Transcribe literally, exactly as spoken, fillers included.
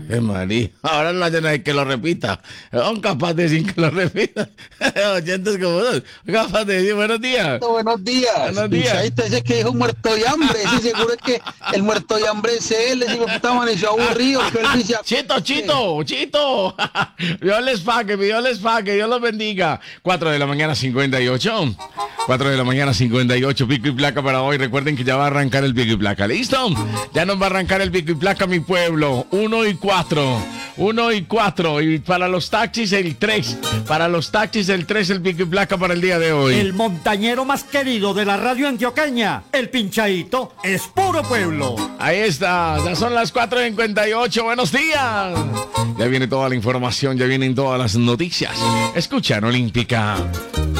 Qué María. Ahora no hay nadie que lo repita. Son capaces de decir que lo repita. Oyentes como dos. Capaz de decir buenos días. Buenos días. Buenos días. Pinchadito ese que es un muerto de hambre. Ese seguro es que el muerto de hambre es él. Ese puta amaneció aburrido. Que él dice, Chito, Chito, Chito. Dios les pague, Dios les pague, Dios los bendiga. cuatro de la mañana, cincuenta y ocho. cuatro de la mañana, cincuenta y ocho. Pico y placa para hoy. Recuerden que ya va a arrancar el pico y placa. ¿Listo? Ya nos va a arrancar el pico y placa, mi pueblo. Uno y cuatro. Uno y cuatro. Y para los taxis, el tres. Para los taxis, el tres, el pico y placa para el día de hoy. El montañero más querido de la radio antioqueña, el Pinchadito, es puro pueblo. Ahí está, ya son las cuatro cincuenta y ocho, buenos días. Ya viene toda la información, ya vienen todas las noticias. Escuchan Olímpica.